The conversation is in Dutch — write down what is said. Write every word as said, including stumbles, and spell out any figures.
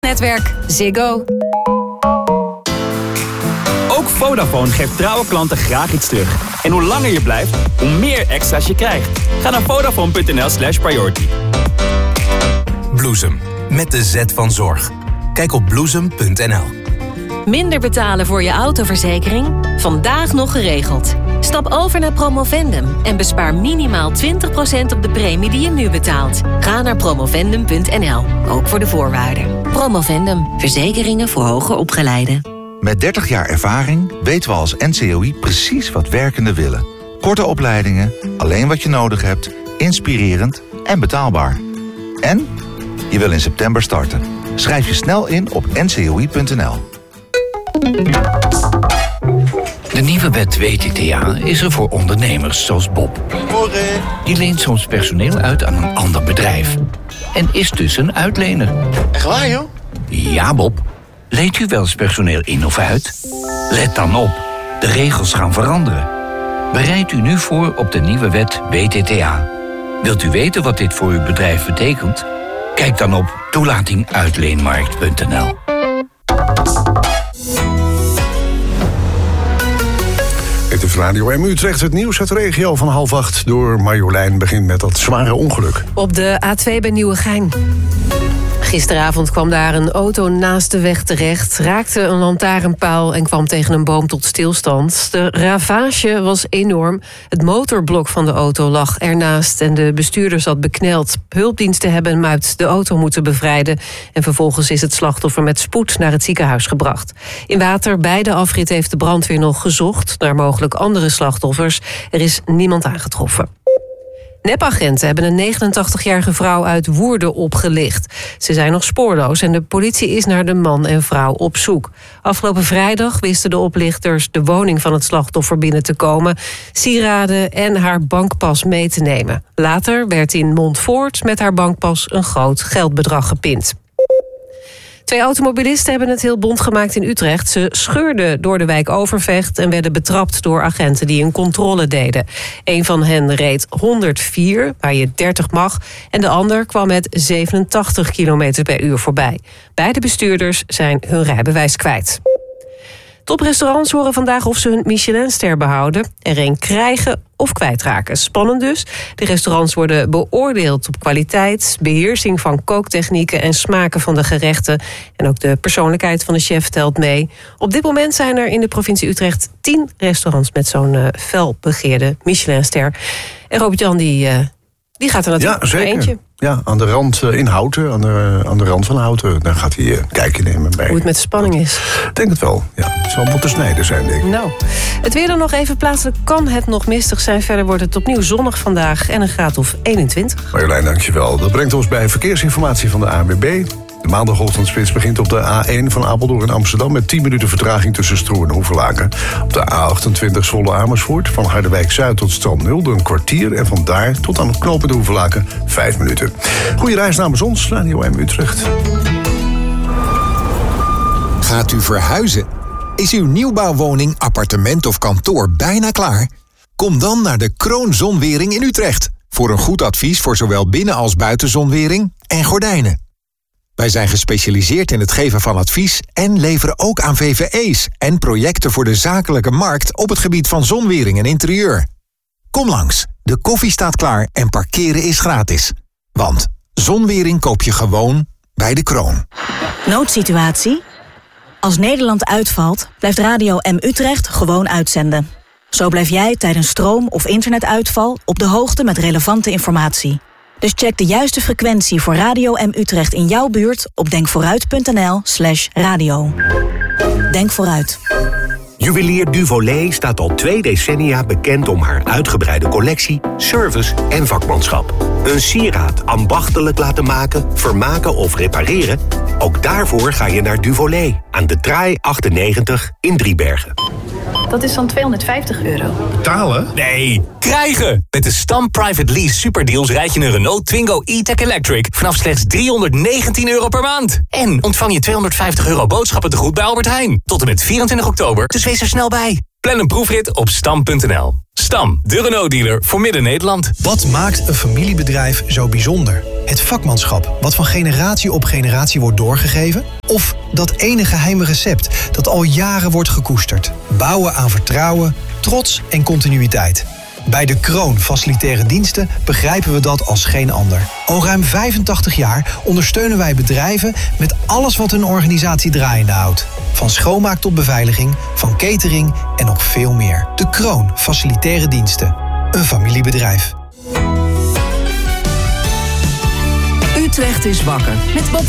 Netwerk Ziggo. Ook Vodafone geeft trouwe klanten graag iets terug. En hoe langer je blijft, hoe meer extra's je krijgt. Ga naar vodafone.nl slash priority. Bloesem, met de Z van zorg. Kijk op bloesem punt n l. Minder betalen voor je autoverzekering? Vandaag nog geregeld. Stap over naar Promovendum en bespaar minimaal twintig procent op de premie die je nu betaalt. Ga naar promovendum punt n l, ook voor de voorwaarden. Promovendum, verzekeringen voor hoger opgeleiden. Met dertig jaar ervaring weten we als N C O I precies wat werkenden willen. Korte opleidingen, alleen wat je nodig hebt, inspirerend en betaalbaar. En je wil in september starten. Schrijf je snel in op n c o i punt n l. De nieuwe wet W T T A is er voor ondernemers zoals Bob. Morgen. Die leent soms personeel uit aan een ander bedrijf. En is dus een uitlener. Echt waar, joh? Ja, Bob. Leent u wel eens personeel in of uit? Let dan op. De regels gaan veranderen. Bereid u nu voor op de nieuwe wet W T T A. Wilt u weten wat dit voor uw bedrijf betekent? Kijk dan op toelating uitleenmarkt punt n l. Het is Radio M Utrecht, het nieuws uit de regio van half acht door Marjolein begint met dat zware ongeluk. Op de A twee bij Nieuwegein. Gisteravond kwam daar een auto naast de weg terecht, raakte een lantaarnpaal en kwam tegen een boom tot stilstand. De ravage was enorm. Het motorblok van de auto lag ernaast en de bestuurder zat bekneld. Hulpdiensten hebben hem uit de auto moeten bevrijden en vervolgens is het slachtoffer met spoed naar het ziekenhuis gebracht. In water bij de afrit heeft de brandweer nog gezocht naar mogelijk andere slachtoffers. Er is niemand aangetroffen. Nepagenten hebben een negenentachtigjarige vrouw uit Woerden opgelicht. Ze zijn nog spoorloos en de politie is naar de man en vrouw op zoek. Afgelopen vrijdag wisten de oplichters de woning van het slachtoffer binnen te komen, sieraden en haar bankpas mee te nemen. Later werd in Montfoort met haar bankpas een groot geldbedrag gepind. Twee automobilisten hebben het heel bont gemaakt in Utrecht. Ze scheurden door de wijk Overvecht en werden betrapt door agenten die een controle deden. Een van hen reed honderdvier, waar je dertig mag, en de ander kwam met zevenentachtig kilometer per uur voorbij. Beide bestuurders zijn hun rijbewijs kwijt. Toprestaurants horen vandaag of ze hun Michelinster behouden, er een krijgen of kwijtraken. Spannend dus. De restaurants worden beoordeeld op kwaliteit, beheersing van kooktechnieken en smaken van de gerechten. En ook de persoonlijkheid van de chef telt mee. Op dit moment zijn er in de provincie Utrecht tien restaurants met zo'n uh, felbegeerde Michelinster. En Robert-Jan die, uh, die gaat er natuurlijk ja, zeker. eentje. Ja, aan de rand uh, in Houten, aan de, aan de rand van Houten. Daar gaat hij uh, kijken nemen bij. Hoe het met de spanning is. Ik denk het wel. Ja, het zal wat te snijden zijn, denk ik. Nou, het weer dan nog even plaatselijk kan het nog mistig zijn. Verder wordt het opnieuw zonnig vandaag en een graad of eenentwintig. Marjolein, dankjewel. Dat brengt ons bij verkeersinformatie van de A N W B. De maandagochtendspits begint op de A één van Apeldoorn in Amsterdam met tien minuten vertraging tussen Stroe en Hoevelaken. Op de A achtentwintig Zwolle Amersfoort van Harderwijk-Zuid tot Strand Nulde een kwartier. En van daar tot aan het knooppunt Hoevelaken vijf minuten. Goeie reis namens ons, Radio M Utrecht. Gaat u verhuizen? Is uw nieuwbouwwoning, appartement of kantoor bijna klaar? Kom dan naar de Kroon Zonwering in Utrecht. Voor een goed advies voor zowel binnen- als buitenzonwering en gordijnen. Wij zijn gespecialiseerd in het geven van advies en leveren ook aan V V E's en projecten voor de zakelijke markt op het gebied van zonwering en interieur. Kom langs, de koffie staat klaar en parkeren is gratis. Want zonwering koop je gewoon bij de Kroon. Noodsituatie? Als Nederland uitvalt, blijft Radio M Utrecht gewoon uitzenden. Zo blijf jij tijdens stroom- of internetuitval op de hoogte met relevante informatie. Dus check de juiste frequentie voor Radio M Utrecht in jouw buurt op denkvooruit.nl slash radio. Denk vooruit. Juwelier Duvolet staat al twee decennia bekend om haar uitgebreide collectie, service en vakmanschap. Een sieraad ambachtelijk laten maken, vermaken of repareren? Ook daarvoor ga je naar Duvolet aan de Traai achtennegentig in Driebergen. Dat is dan tweehonderdvijftig euro. Betalen? Nee, krijgen! Met de Stam Private Lease Superdeals rijd je een Renault Twingo E-Tech Electric vanaf slechts driehonderdnegentien euro per maand. En ontvang je tweehonderdvijftig euro boodschappentegoed bij Albert Heijn. Tot en met vierentwintig oktober, dus wees er snel bij. Plan een proefrit op stam punt n l. Stam, de Renault-dealer voor Midden-Nederland. Wat maakt een familiebedrijf zo bijzonder? Het vakmanschap, wat van generatie op generatie wordt doorgegeven? Of dat ene geheime recept dat al jaren wordt gekoesterd? Bouwen aan vertrouwen, trots en continuïteit. Bij De Kroon Facilitaire Diensten begrijpen we dat als geen ander. Al ruim vijfentachtig jaar ondersteunen wij bedrijven met alles wat hun organisatie draaiende houdt. Van schoonmaak tot beveiliging, van catering en nog veel meer. De Kroon Facilitaire Diensten. Een familiebedrijf. Utrecht is wakker met Bob